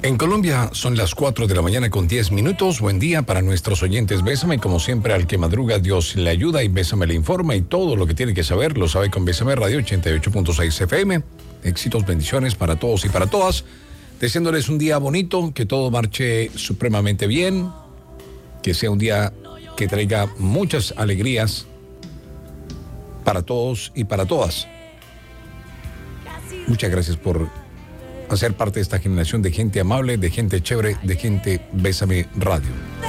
En Colombia son las 4 de la mañana con 10 minutos. Buen día para nuestros oyentes. Bésame, como siempre, al que madruga, Dios le ayuda y Bésame le informa y todo lo que tiene que saber lo sabe con Bésame Radio 88.6 FM. Éxitos, bendiciones para todos y para todas. Deseándoles un día bonito, que todo marche supremamente bien, que sea un día que traiga muchas alegrías para todos y para todas. Muchas gracias por hacer parte de esta generación de gente amable, de gente chévere, de gente Bésame Radio.